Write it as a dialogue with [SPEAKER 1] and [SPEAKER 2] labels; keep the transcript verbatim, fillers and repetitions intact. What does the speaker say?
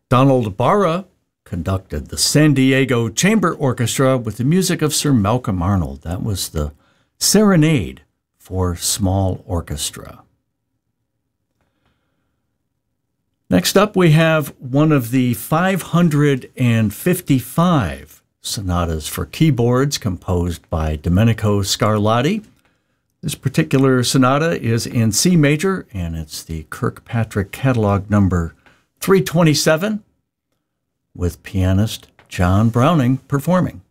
[SPEAKER 1] Donald Barra conducted the San Diego Chamber Orchestra with the music of Sir Malcolm Arnold. That was the Serenade for Small Orchestra. Next up, we have one of the five hundred fifty-five sonatas for keyboards composed by Domenico Scarlatti. This particular sonata is in C major, and it's the Kirkpatrick Catalog number three twenty-seven, with pianist John Browning performing.